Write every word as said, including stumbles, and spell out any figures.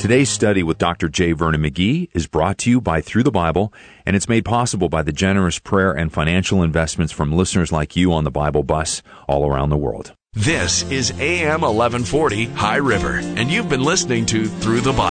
Today's study with Doctor J. Vernon McGee is brought to you by Through the Bible, and it's made possible by the generous prayer and financial investments from listeners like you on the Bible Bus all around the world. This is A M eleven forty High River, and you've been listening to Through the Bible.